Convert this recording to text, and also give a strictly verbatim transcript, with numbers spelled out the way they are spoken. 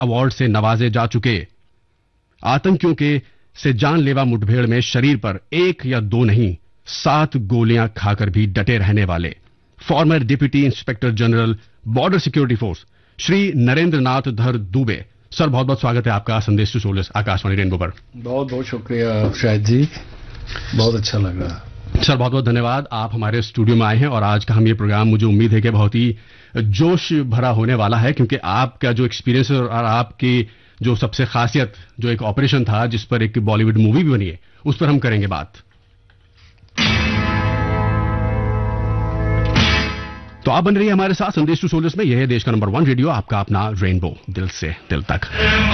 Award से नवाजे जा चुके आतंकियों के से जानलेवा मुठभेड़ में शरीर पर एक या दो नहीं सात गोलियां खाकर भी डटे रहने वाले farmer deputy inspector general border security force Shri Narendra नाथ धर दुबे, सर बहुत बहुत स्वागत है आपका संदेश टू सोल्जर्स आकाशवाणी रेनबो पर। बहुत बहुत शुक्रिया शाहिद जी, बहुत अच्छा लग रहा। सर बहुत बहुत धन्यवाद, आप हमारे स्टूडियो में आए हैं और आज का हम ये प्रोग्राम मुझे उम्मीद है कि बहुत ही जोश भरा होने वाला है, क्योंकि आपका जो एक्सपीरियंस और आपकी जो सबसे खासियत जो एक ऑपरेशन था जिस पर एक बॉलीवुड मूवी भी बनी है उस पर हम करेंगे बात। तो आप बन रही है हमारे साथ संदेश टू सोल्जर्स में। यह है देश का नंबर वन रेडियो, आपका अपना रेनबो, दिल से दिल तक।